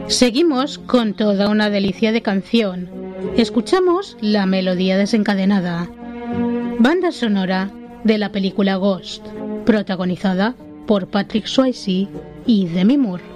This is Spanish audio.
Seguimos con toda una delicia de canción. Escuchamos La melodía desencadenada, banda sonora de la película Ghost, protagonizada por Patrick Swayze y Demi Moore.